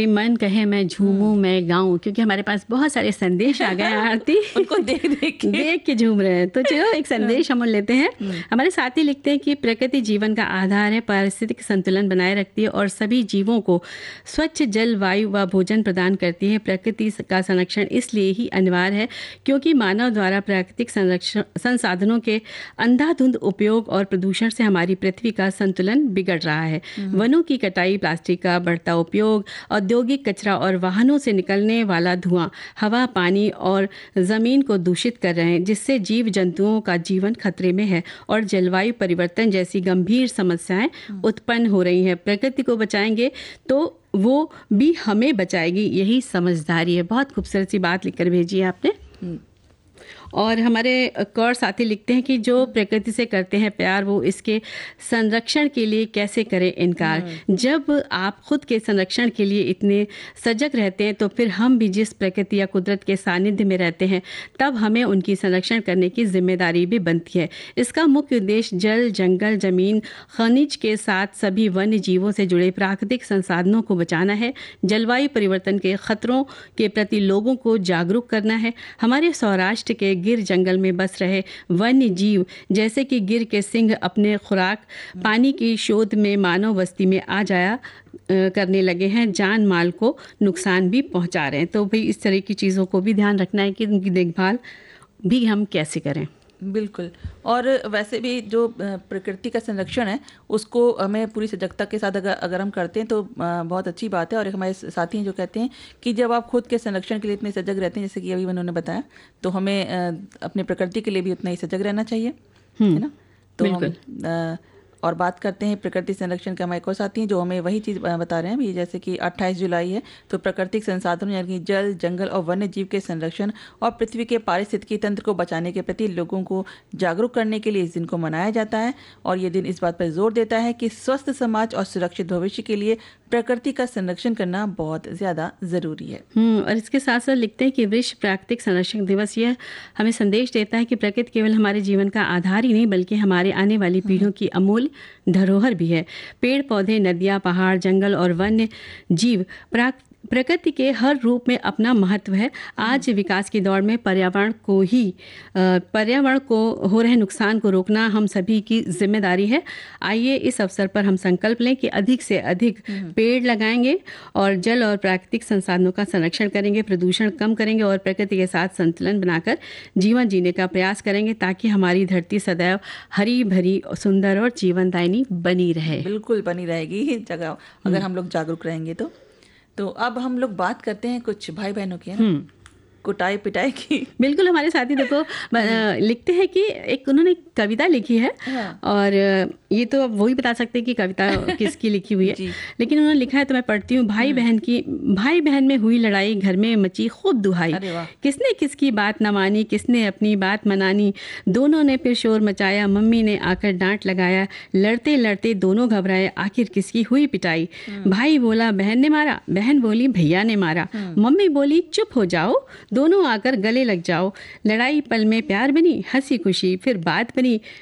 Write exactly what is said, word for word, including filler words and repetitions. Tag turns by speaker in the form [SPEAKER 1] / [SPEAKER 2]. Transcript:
[SPEAKER 1] भाई मन कहे मैं झूमूं मैं गाऊं, क्योंकि हमारे पास बहुत सारे संदेश आ गए हैं आरती
[SPEAKER 2] उनको देख देख के
[SPEAKER 1] देख के झूम रहे हैं। तो चलो एक संदेश हम लेते हैं। हमारे साथी लिखते हैं कि प्रकृति जीवन का आधार है, पारिस्थितिक संतुलन बनाए रखती है और सभी जीवों को स्वच्छ जल, वायु व भोजन प्रदान करती है। प्रकृति का संरक्षण इसलिए ही अनिवार्य है क्योंकि मानव द्वारा प्राकृतिक संरक्षण संसाधनों के अंधाधुंध उपयोग और प्रदूषण से हमारी पृथ्वी का संतुलन बिगड़ रहा है। वनों की कटाई, प्लास्टिक का बढ़ता उपयोग, औद्योगिक कचरा और वाहनों से निकलने वाला धुआं हवा, पानी और जमीन को दूषित कर रहे हैं, जिससे जीव जंतुओं का जीवन खतरे में है और जलवायु परिवर्तन जैसी गंभीर समस्याएं उत्पन्न हो रही हैं। प्रकृति को बचाएंगे तो वो भी हमें बचाएगी, यही समझदारी है। बहुत खूबसूरत सी बात लिखकर भेजी है आपने। और हमारे कौर साथी लिखते हैं कि जो प्रकृति से करते हैं प्यार वो इसके संरक्षण के लिए कैसे करें इनकार। जब आप खुद के संरक्षण के लिए इतने सजग रहते हैं तो फिर हम भी जिस प्रकृति या कुदरत के सानिध्य में रहते हैं तब हमें उनकी संरक्षण करने की जिम्मेदारी भी बनती है। इसका मुख्य उद्देश्य जल, जंगल, जमीन, खनिज के साथ सभी वन्य जीवों से जुड़े प्राकृतिक संसाधनों को बचाना है। जलवायु परिवर्तन के खतरों के प्रति लोगों को जागरूक करना है। हमारे सौराष्ट्र के गिर जंगल में बस रहे वन्य जीव जैसे कि गिर के सिंह अपने खुराक पानी की शोध में मानव बस्ती में आ जाया करने लगे हैं, जान माल को नुकसान भी पहुंचा रहे हैं। तो भाई इस तरह की चीज़ों को भी ध्यान रखना है कि उनकी देखभाल भी हम कैसे करें।
[SPEAKER 2] बिल्कुल। और वैसे भी जो प्रकृति का संरक्षण है उसको हमें पूरी सजगता के साथ अगर अगर हम करते हैं तो बहुत अच्छी बात है। और एक हमारे साथी हैं जो कहते हैं कि जब आप खुद के संरक्षण के लिए इतने सजग रहते हैं जैसे कि अभी उन्होंने बताया, तो हमें अपने प्रकृति के लिए भी उतना ही सजग रहना चाहिए, है ना। तो हम और बात करते हैं प्रकृति संरक्षण के। हमारे एक और साथी हैं जो हमें वही चीज़ बता रहे हैं भी, जैसे कि अट्ठाईस जुलाई है तो प्राकृतिक संसाधनों यानी जल, जंगल और वन्य जीव के संरक्षण और पृथ्वी के पारिस्थितिकी तंत्र को बचाने के प्रति लोगों को जागरूक करने के लिए इस दिन को मनाया जाता है। और ये दिन इस बात पर जोर देता है कि स्वस्थ समाज और सुरक्षित भविष्य के लिए प्रकृति का संरक्षण करना बहुत ज़्यादा ज़रूरी है।
[SPEAKER 1] और इसके साथ साथ लिखते हैं कि विश्व प्राकृतिक संरक्षण दिवस यह हमें संदेश देता है कि प्रकृति केवल हमारे जीवन का आधार ही नहीं बल्कि हमारे आने वाली पीढ़ियों की अमूल्य धरोहर भी है। पेड़ पौधे, नदियाँ, पहाड़, जंगल और वन्य जीव प्राकृतिक प्रकृति के हर रूप में अपना महत्व है। आज विकास की दौड़ में पर्यावरण को ही पर्यावरण को हो रहे नुकसान को रोकना हम सभी की जिम्मेदारी है। आइए इस अवसर पर हम संकल्प लें कि अधिक से अधिक पेड़ लगाएंगे और जल और प्राकृतिक संसाधनों का संरक्षण करेंगे, प्रदूषण कम करेंगे और प्रकृति के साथ संतुलन बनाकर जीवन जीने का प्रयास करेंगे ताकि हमारी धरती सदैव हरी भरी, सुंदर और जीवनदायिनी बनी रहे।
[SPEAKER 2] बिल्कुल बनी रहेगी जगह अगर हम लोग जागरूक रहेंगे तो। तो अब हम लोग बात करते हैं कुछ भाई बहनों की, है ना, कुटाई पिटाई की।
[SPEAKER 1] बिल्कुल। हमारे साथी देखो लिखते हैं कि एक उन्होंने कविता लिखी है। हाँ। और ये तो वही बता सकते हैं कि कविता किसकी लिखी हुई है, लेकिन उन्होंने लिखा है तो मैं पढ़ती हूँ। भाई बहन की भाई बहन में हुई लड़ाई, घर में मची खूब दुहाई, किसने किसकी बात न मानी, किसने अपनी बात मनानी, दोनों ने फिर शोर मचाया, मम्मी ने आकर डांट लगाया, लड़ते लड़ते दोनों घबराए, आखिर किसकी हुई पिटाई। भाई बोला बहन ने मारा, बहन बोली भैया ने मारा, मम्मी बोली चुप हो जाओ, दोनों आकर गले लग जाओ। लड़ाई पल में प्यार बनी, हंसी खुशी फिर बात बनी,